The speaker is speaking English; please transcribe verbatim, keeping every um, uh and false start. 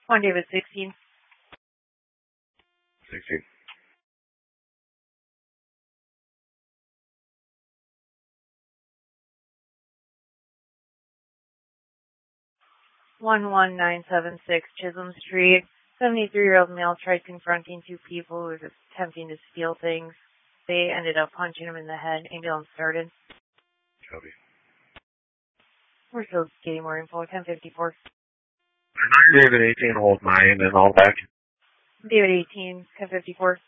One David sixteen. sixteen. one one nine seven six Chisholm Street. seventy-three-year-old male tried confronting two people who were attempting to steal things. They ended up punching him in the head. Ambulance started. Copy. We're still getting more info. ten fifty-four. David eighteen, hold nine and all back. David eighteen, ten fifty-four.